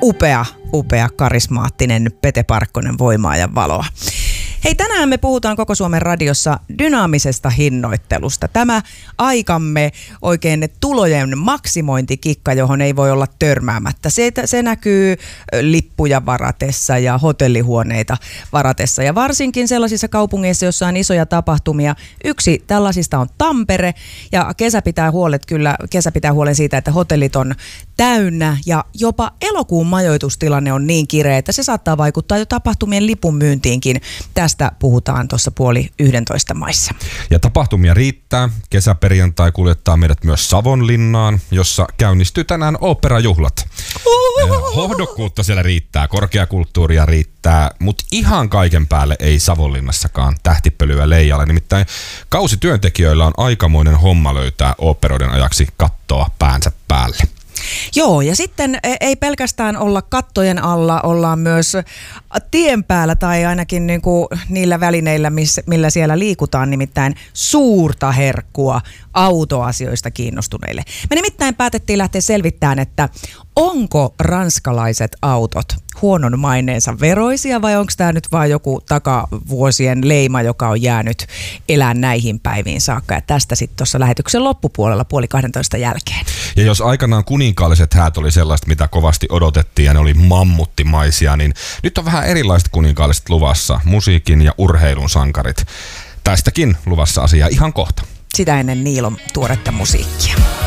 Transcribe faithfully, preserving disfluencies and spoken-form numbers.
upea, upea, karismaattinen Pete Parkkonen voimaa ja valoa. Hei, tänään me puhutaan Koko Suomen radiossa dynaamisesta hinnoittelusta. Tämä aikamme oikein tulojen maksimointikikka, johon ei voi olla törmäämättä. Se, se näkyy lippuja varatessa ja hotellihuoneita varatessa ja varsinkin sellaisissa kaupungeissa, joissa on isoja tapahtumia. Yksi tällaisista on Tampere ja kesä pitää huolet kyllä, kesä pitää huolen siitä, että hotellit on täynnä ja jopa elokuun majoitustilanne on niin kireä, että se saattaa vaikuttaa jo tapahtumien lipun myyntiinkin. Tästä puhutaan tuossa puoli yhdentoista maissa. Ja tapahtumia riittää. Kesäperjantai kuljettaa meidät myös Savonlinnaan, jossa käynnistyy tänään oopperajuhlat. Hohdokkuutta siellä riittää, korkeakulttuuria riittää, mutta ihan kaiken päälle ei Savonlinnassakaan tähtipölyä leijalle. Nimittäin kausityöntekijöillä on aikamoinen homma löytää oopperoiden ajaksi kattoa päänsä päälle. Joo, ja sitten ei pelkästään olla kattojen alla, ollaan myös tien päällä tai ainakin niin kuin niillä välineillä, missä, millä siellä liikutaan, nimittäin suurta herkkua autoasioista kiinnostuneille. Me nimittäin päätettiin lähteä selvittämään, että onko ranskalaiset autot huonon maineensa veroisia vai onko tämä nyt vaan joku takavuosien leima, joka on jäänyt elää näihin päiviin saakka. Ja tästä sitten tuossa lähetyksen loppupuolella puoli kahdentoista jälkeen. Ja jos aikanaan kuninkaalliset häät oli sellaista, mitä kovasti odotettiin ja ne oli mammuttimaisia, niin nyt on vähän erilaiset kuninkaalliset luvassa. Musiikin ja urheilun sankarit. Tästäkin luvassa asiaa ihan kohta. Sitä ennen Niilon tuoretta musiikkia.